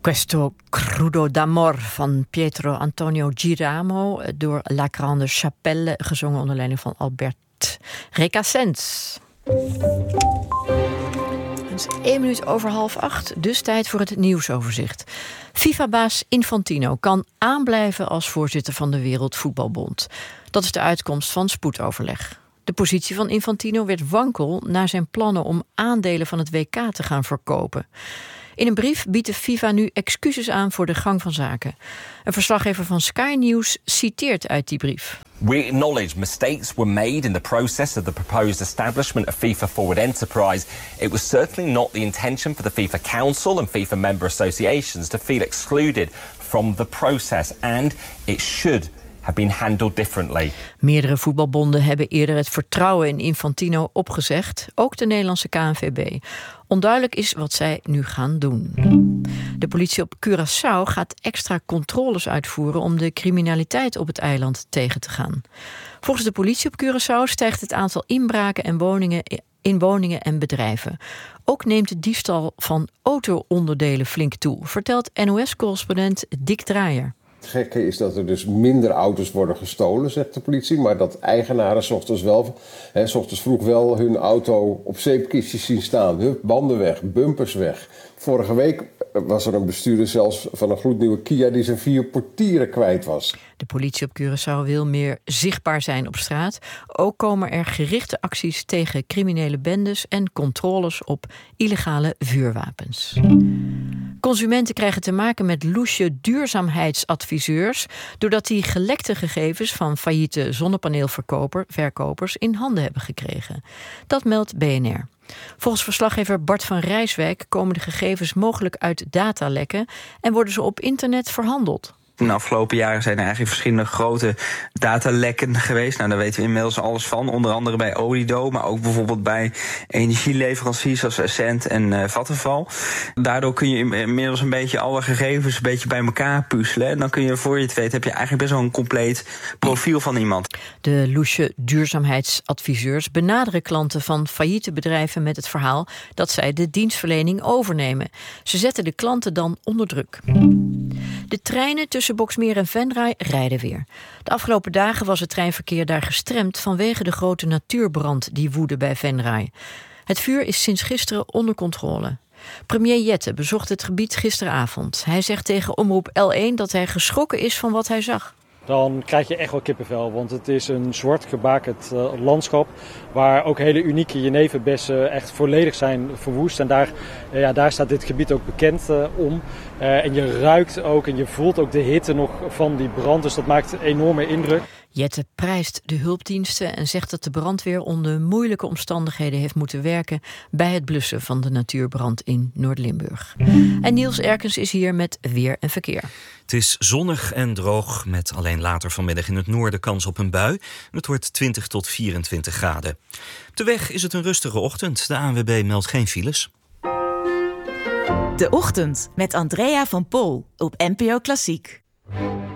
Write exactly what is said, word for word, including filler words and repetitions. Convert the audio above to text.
Questo crudo d'amor van Pietro Antonio Giramo, door La Grande Chapelle, gezongen onder leiding van Albert Recasens. Het is één minuut over half acht, dus tijd voor het nieuwsoverzicht. FIFA-baas Infantino kan aanblijven als voorzitter van de Wereldvoetbalbond. Dat is de uitkomst van spoedoverleg. De positie van Infantino werd wankel na zijn plannen om aandelen van het W K te gaan verkopen. In een brief biedt de FIFA nu excuses aan voor de gang van zaken. Een verslaggever van Sky News citeert uit die brief. We acknowledge mistakes were made in the process of the proposed establishment of FIFA Forward Enterprise. It was certainly not the intention for the FIFA Council and FIFA member associations to feel excluded from the process, and it should have been handled differently. Meerdere voetbalbonden hebben eerder het vertrouwen in Infantino opgezegd, ook de Nederlandse K N V B. Onduidelijk is wat zij nu gaan doen. De politie op Curaçao gaat extra controles uitvoeren om de criminaliteit op het eiland tegen te gaan. Volgens de politie op Curaçao stijgt het aantal inbraken en woningen in woningen en bedrijven. Ook neemt de diefstal van auto-onderdelen flink toe, vertelt N O S-correspondent Dick Draaier. Het gekke is dat er dus minder auto's worden gestolen, zegt de politie. Maar dat eigenaren 's ochtends, wel, hè, 's ochtends vroeg wel hun auto op zeepkistjes zien staan. Hup, banden weg, bumpers weg. Vorige week was er een bestuurder zelfs van een gloednieuwe Kia die zijn vier portieren kwijt was. De politie op Curaçao wil meer zichtbaar zijn op straat. Ook komen er gerichte acties tegen criminele bendes en controles op illegale vuurwapens. Consumenten krijgen te maken met loesje duurzaamheidsadviseurs, doordat die gelekte gegevens van failliete zonnepaneelverkopers in handen hebben gekregen. Dat meldt B N R. Volgens verslaggever Bart van Rijswijk komen de gegevens mogelijk uit datalekken en worden ze op internet verhandeld. In de afgelopen jaren zijn er eigenlijk verschillende grote datalekken geweest. Nou, daar weten we inmiddels alles van. Onder andere bij Odido, maar ook bijvoorbeeld bij energieleveranciers zoals Essent en uh, Vattenfall. Daardoor kun je inmiddels een beetje alle gegevens een beetje bij elkaar puzzelen. En dan kun je, voor je het weet, heb je eigenlijk best wel een compleet profiel van iemand. De loesje duurzaamheidsadviseurs benaderen klanten van failliete bedrijven met het verhaal dat zij de dienstverlening overnemen. Ze zetten de klanten dan onder druk. De treinen tussen Boxmeer en Venray rijden weer. De afgelopen dagen was het treinverkeer daar gestremd vanwege de grote natuurbrand die woedde bij Venray. Het vuur is sinds gisteren onder controle. Premier Jette bezocht het gebied gisteravond. Hij zegt tegen Omroep L één dat hij geschrokken is van wat hij zag. Dan krijg je echt wel kippenvel, want het is een zwart gebakerd uh, landschap waar ook hele unieke jeneverbessen echt volledig zijn verwoest. En daar, uh, ja, daar staat dit gebied ook bekend uh, om. Uh, en je ruikt ook en je voelt ook de hitte nog van die brand, dus dat maakt een enorme indruk. Jette prijst de hulpdiensten en zegt dat de brandweer onder moeilijke omstandigheden heeft moeten werken bij het blussen van de natuurbrand in Noord-Limburg. En Niels Erkens is hier met weer en verkeer. Het is zonnig en droog met alleen later vanmiddag in het noorden kans op een bui. Het wordt twintig tot vierentwintig graden. Op de weg is het een rustige ochtend. De A N W B meldt geen files. De Ochtend met Andrea van Pol op N P O Klassiek.